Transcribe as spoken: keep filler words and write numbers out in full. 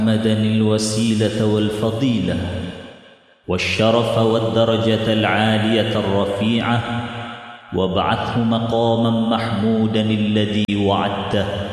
محمدا الوسيلة والفضيلة والشرف والدرجة العالية الرفيعة، وابعثه مقاما محمودا الذي وعدته